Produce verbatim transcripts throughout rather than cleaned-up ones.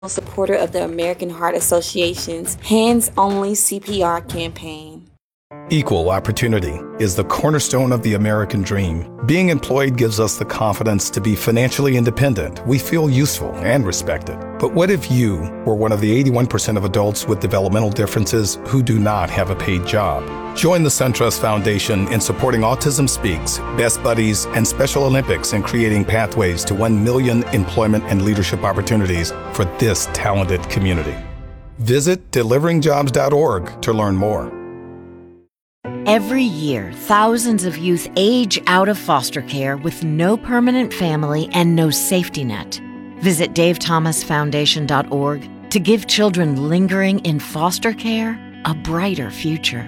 Supporter of the American Heart Association's Hands Only C P R campaign. Equal opportunity is the cornerstone of the American dream. Being employed gives us the confidence to be financially independent. We feel useful and respected. But what if you were one of the eighty-one percent of adults with developmental differences who do not have a paid job? Join the SunTrust Foundation in supporting Autism Speaks, Best Buddies, and Special Olympics in creating pathways to one million employment and leadership opportunities for this talented community. Visit delivering jobs dot org to learn more. Every year, thousands of youth age out of foster care with no permanent family and no safety net. Visit dave thomas foundation dot org to give children lingering in foster care a brighter future.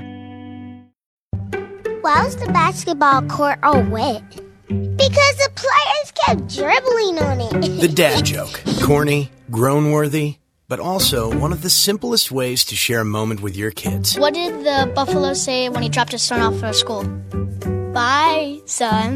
Why was the basketball court all wet? Because the players kept dribbling on it. The dad joke. Corny, groan-worthy, but also one of the simplest ways to share a moment with your kids. What did the buffalo say when he dropped his son off at school? Bye, son.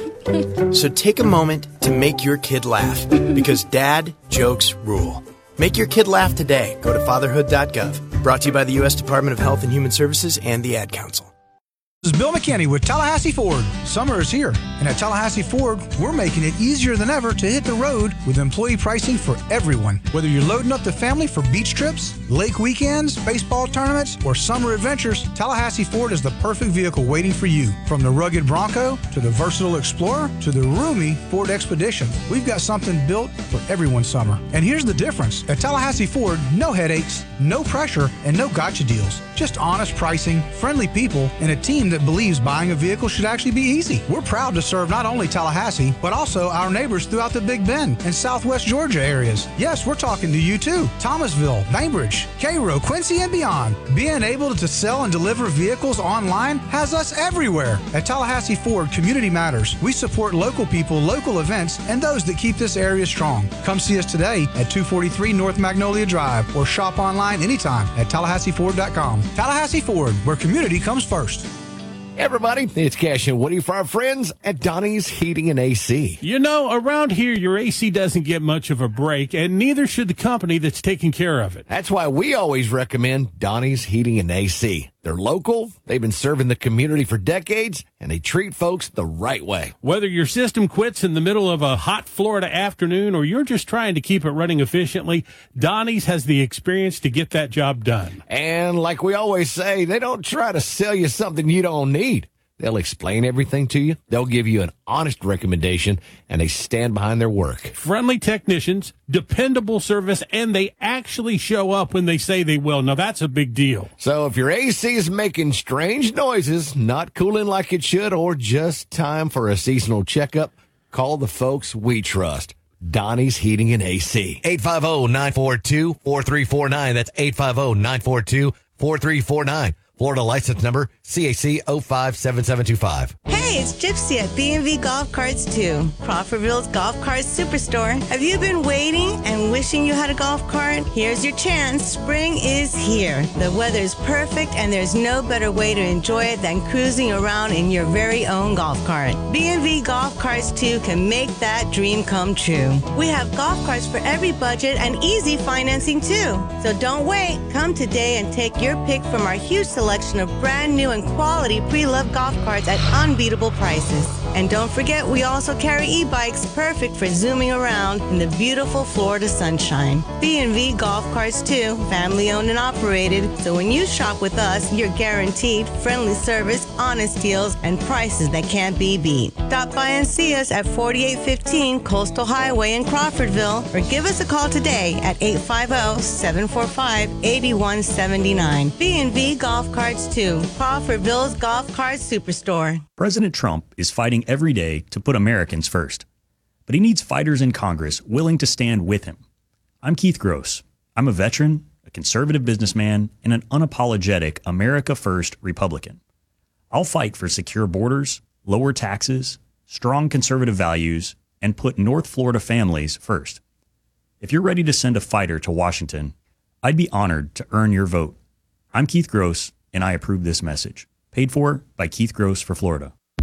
So take a moment to make your kid laugh, because dad jokes rule. Make your kid laugh today. Go to fatherhood dot gov. Brought to you by the U S Department of Health and Human Services and the Ad Council. This is Bill McKinney with Tallahassee Ford. Summer is here, and at Tallahassee Ford, we're making it easier than ever to hit the road with employee pricing for everyone. Whether you're loading up the family for beach trips, lake weekends, baseball tournaments, or summer adventures, Tallahassee Ford is the perfect vehicle waiting for you. From the rugged Bronco to the versatile Explorer to the roomy Ford Expedition, we've got something built for everyone's summer. And here's the difference. At Tallahassee Ford, no headaches, no pressure, and no gotcha deals. Just honest pricing, friendly people, and a team that believes buying a vehicle should actually be easy. We're proud to serve not only Tallahassee, but also our neighbors throughout the Big Bend and Southwest Georgia areas. Yes, we're talking to you too. Thomasville, Bainbridge, Cairo, Quincy, and beyond. Being able to sell and deliver vehicles online has us everywhere. At Tallahassee Ford, community matters. We support local people, local events, and those that keep this area strong. Come see us today at two forty-three North Magnolia Drive or shop online anytime at tallahassee ford dot com. Tallahassee Ford, where community comes first. Hey everybody, it's Cash and Woody for our friends at Donnie's Heating and A C. You know, around here, your A C doesn't get much of a break, and neither should the company that's taking care of it. That's why we always recommend Donnie's Heating and A C. They're local, they've been serving the community for decades, and they treat folks the right way. Whether your system quits in the middle of a hot Florida afternoon or you're just trying to keep it running efficiently, Donnie's has the experience to get that job done. And like we always say, they don't try to sell you something you don't need. They'll explain everything to you. They'll give you an honest recommendation, and they stand behind their work. Friendly technicians, dependable service, and they actually show up when they say they will. Now, that's a big deal. So if your A C is making strange noises, not cooling like it should, or just time for a seasonal checkup, call the folks we trust. Donnie's Heating and A C. eight five zero, nine four two, four three four nine. That's eight five zero, nine four two, four three four nine. Florida license number C A C zero five seven seven two five. Hey, it's Gypsy at B and V Golf Carts two, Crawfordville's Golf Carts Superstore. Have you been waiting and wishing you had a golf cart? Here's your chance. Spring is here. The weather's perfect, and there's no better way to enjoy it than cruising around in your very own golf cart. B and V Golf Carts two can make that dream come true. We have golf carts for every budget and easy financing too. So don't wait. Come today and take your pick from our huge selection selection of brand new and quality pre-loved golf carts at unbeatable prices. And don't forget, we also carry e-bikes perfect for zooming around in the beautiful Florida sunshine. B and V Golf Carts two, family owned and operated, so when you shop with us, you're guaranteed friendly service, honest deals, and prices that can't be beat. Stop by and see us at forty-eight fifteen Coastal Highway in Crawfordville, or give us a call today at eight five zero, seven four five, eight one seven nine. B and V Golf Carts two, Crawfordville's Golf Cart Superstore. President Trump is fighting every day to put Americans first, but he needs fighters in Congress willing to stand with him. I'm Keith Gross. I'm a veteran, a conservative businessman, and an unapologetic America First Republican. I'll fight for secure borders, lower taxes, strong conservative values, and put North Florida families first. If you're ready to send a fighter to Washington, I'd be honored to earn your vote. I'm Keith Gross, and I approve this message. Paid for by Keith Gross for Florida.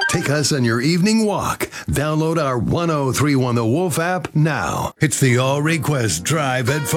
Take us on your evening walk. Download our one oh three one The Wolf app now. It's the All Request Drive at